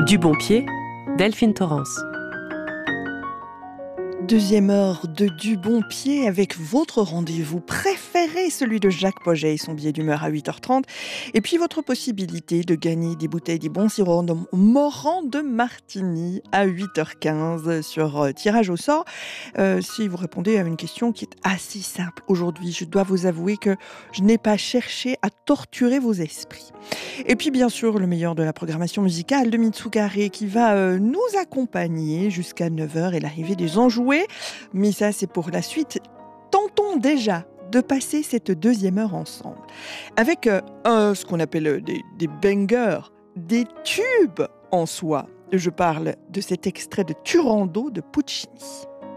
Du bon pied, Delphine Torrance. Deuxième heure de Du bon pied avec votre rendez-vous préféré, celui de Jacques Poget et son billet d'humeur à 8h30. Et puis votre possibilité de gagner des bouteilles des bons sirops Morand de Martigny à 8h15 sur tirage au sort. Si vous répondez à une question qui est assez simple aujourd'hui, je dois vous avouer que je n'ai pas cherché à torturer vos esprits. Et puis bien sûr le meilleur de la programmation musicale de Mitsugare qui va nous accompagner jusqu'à 9h et l'arrivée des enjoués. Mais ça c'est pour la suite. Tentons déjà de passer cette deuxième heure ensemble avec ce qu'on appelle des bangers, des tubes en soi. Je parle de cet extrait de Turando de Puccini.